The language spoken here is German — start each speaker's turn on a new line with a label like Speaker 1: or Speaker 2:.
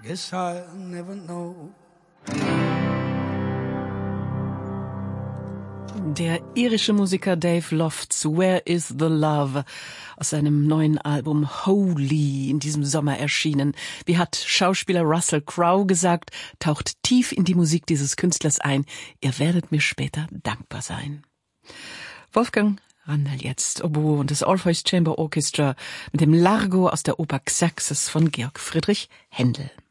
Speaker 1: Guess I'll never know.
Speaker 2: Der irische Musiker Dave Lofts Where is the Love aus seinem neuen Album Holy in diesem Sommer erschienen. Wie hat Schauspieler Russell Crowe gesagt, taucht tief in die Musik dieses Künstlers ein. Ihr werdet mir später dankbar sein. Wolfgang Randall jetzt, Oboe und das Orpheus Chamber Orchestra mit dem Largo aus der Oper Xerxes von Georg Friedrich Händel.